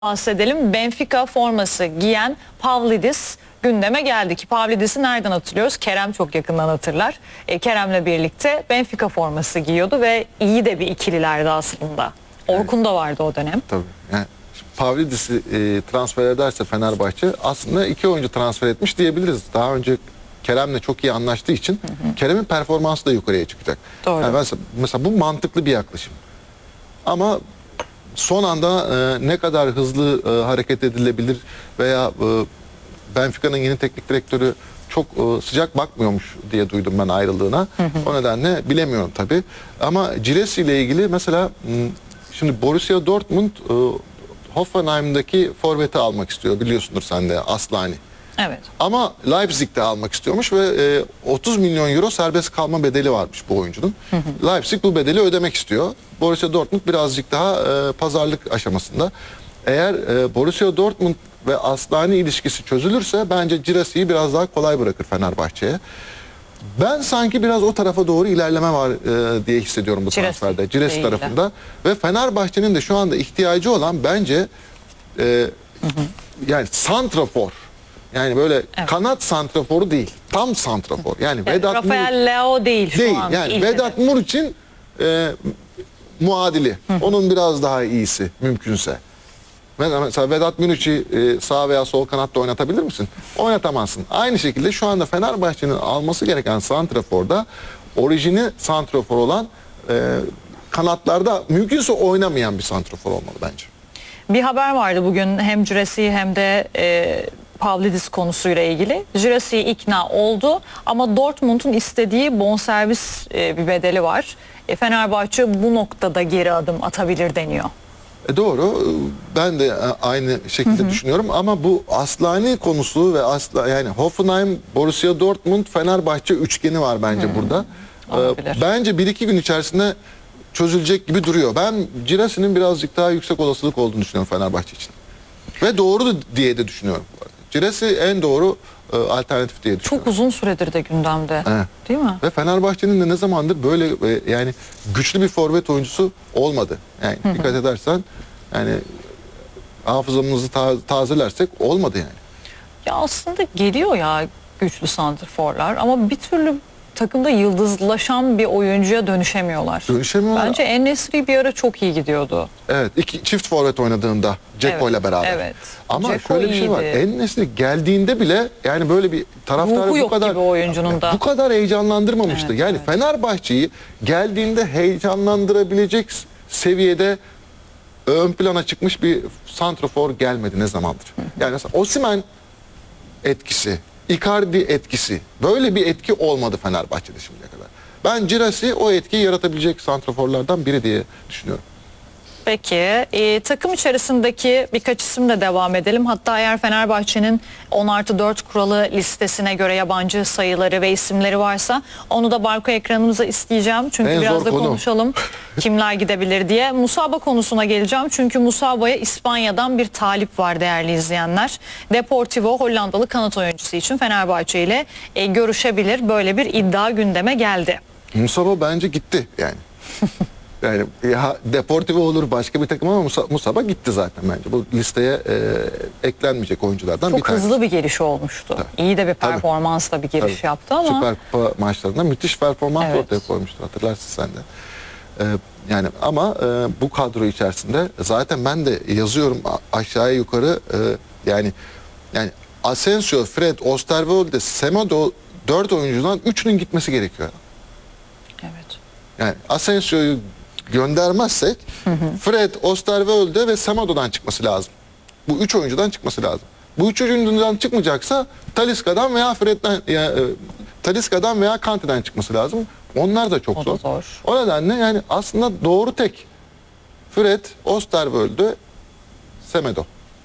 bahsedelim. Benfica forması giyen Pavlidis gündeme geldi ki Pavlidis'i nereden hatırlıyoruz? Kerem çok yakından hatırlar. Kerem'le birlikte Benfica forması giyiyordu ve iyi de bir ikililerdi aslında. Orkun da vardı o dönem. Tabii. Yani Pavlidis'i transfer ederse Fenerbahçe aslında iki oyuncu transfer etmiş diyebiliriz. Daha önce Kerem'le çok iyi anlaştığı için Kerem'in performansı da yukarıya çıkacak. Doğru. Yani mesela bu mantıklı bir yaklaşım. Ama son anda ne kadar hızlı hareket edilebilir veya Benfica'nın yeni teknik direktörü çok sıcak bakmıyormuş diye duydum ben ayrılığına. O nedenle bilemiyorum tabii. Ama Giresi ile ilgili mesela şimdi Borussia Dortmund Hoffenheim'daki forveti almak istiyor, biliyorsundur sen de, Aslani. Evet. Ama Leipzig'te almak istiyormuş ve 30 milyon euro serbest kalma bedeli varmış bu oyuncunun. Leipzig bu bedeli ödemek istiyor. Borussia Dortmund birazcık daha pazarlık aşamasında. Eğer Borussia Dortmund ve Aslani ilişkisi çözülürse bence Giresi'yi biraz daha kolay bırakır Fenerbahçe'ye. Ben sanki biraz o tarafa doğru ilerleme var diye hissediyorum bu transferde. Giresi tarafında. Ve Fenerbahçe'nin de şu anda ihtiyacı olan bence yani santrafor. Yani böyle kanat santraforu değil. Tam santrafor. Yani Vedat Rafael Leao değil şu an. Yani Vedat Muriç'in muadili. Onun biraz daha iyisi mümkünse. Mesela Vedat Muriç'i sağ veya sol kanatta oynatabilir misin? Oynatamazsın. Aynı şekilde şu anda Fenerbahçe'nin alması gereken santraforda orijini santrafor olan kanatlarda mümkünse oynamayan bir santrafor olmalı bence. Bir haber vardı bugün hem Giresi hem de Pavlidis konusuyla ilgili. Giresi ikna oldu ama Dortmund'un istediği bonservis bir bedeli var. Fenerbahçe bu noktada geri adım atabilir deniyor. Doğru. Ben de aynı şekilde düşünüyorum ama bu Aslani konusu ve yani Hoffenheim, Borussia Dortmund, Fenerbahçe üçgeni var bence burada. Bence 1-2 gün içerisinde çözülecek gibi duruyor. Ben Giresi'nin birazcık daha yüksek olasılık olduğunu düşünüyorum Fenerbahçe için. Ve doğru diye de düşünüyorum. Giresi en doğru alternatif diye düşünüyorum. Çok uzun süredir de gündemde. Evet. Değil mi? Ve Fenerbahçe'nin de ne zamandır böyle yani güçlü bir forvet oyuncusu olmadı. Yani dikkat edersen yani hafızamızı tazelersek olmadı yani. Ya aslında geliyor ya güçlü santrforlar ama bir türlü takımda yıldızlaşan bir oyuncuya dönüşemiyorlar. Dönüşemiyorlar. Bence En-Nesyri bir ara çok iyi gidiyordu. Evet, çift forvet oynadığında Dzeko ile beraber. Evet. Ama Dzeko şöyle bir şey var. En-Nesyri geldiğinde bile yani böyle bir taraftarı bu kadar gibi oyuncunun da. Bu kadar heyecanlandırmamıştı. Evet, yani Fenerbahçe'yi geldiğinde heyecanlandırabilecek seviyede ön plana çıkmış bir santrafor gelmedi ne zamandır. Yani mesela Osimhen etkisi, Icardi etkisi, böyle bir etki olmadı Fenerbahçe'de şimdiye kadar. Ben Giresi o etkiyi yaratabilecek santraforlardan biri diye düşünüyorum. Peki takım içerisindeki birkaç isimle devam edelim. Hatta eğer Fenerbahçe'nin 10+4 kuralı listesine göre yabancı sayıları ve isimleri varsa onu da barko ekranımıza isteyeceğim. Çünkü en biraz da konu. konuşalım kimler gidebilir diye. Musaba konusuna geleceğim. Çünkü Musaba'ya İspanya'dan bir talip var değerli izleyenler. Deportivo Hollandalı kanat oyuncusu için Fenerbahçe ile görüşebilir. Böyle bir iddia gündeme geldi. Musaba bence gitti yani. Yani ya Deportivo olur başka bir takım ama Musaba gitti zaten bence. Bu listeye eklenmeyecek oyunculardan bir tanesi. Çok hızlı bir geliş olmuştu. Tabii. İyi de bir performansla bir giriş yaptı ama. Süper Kupa maçlarında müthiş performans Evet. ortaya koymuştu. Hatırlarsın sen de. Yani ama bu kadro içerisinde zaten ben de yazıyorum aşağıya yukarı yani Asensio, Fred, Osterwolde, Semedo 4 oyuncudan 3'ünün gitmesi gerekiyor. Evet. Yani Asensio'yu göndermezsek Fred, Osterwolde ve Semedo'dan çıkması lazım. Bu 3 oyuncudan çıkması lazım. Bu 3 oyuncudan çıkmayacaksa Talisca'dan veya Talisca'dan veya Kante'den çıkması lazım. Onlar da çok zor. O nedenle yani aslında doğru tek Fred, Osterwolde, Semedo.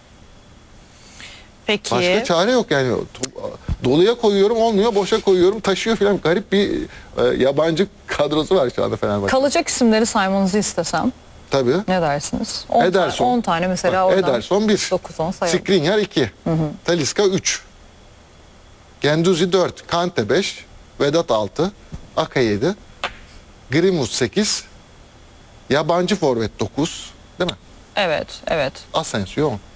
Peki. Başka çare yok yani. Doluya koyuyorum olmuyor, boşa koyuyorum taşıyor falan. Garip bir yabancı kadrosu var şu anda Fenerbahçe. Kalacak isimleri saymanızı istesem. Tabii. Ne dersiniz? Ederson. 10 tane mesela oradan. Ederson 1. 9-10 sayalım. Skriniar 2. Talisca 3. Genduzi 4. Kante 5. Vedat 6. Aka 7. Greenwood 8. Yabancı forvet 9. Değil mi? Evet, evet. Asensio 10.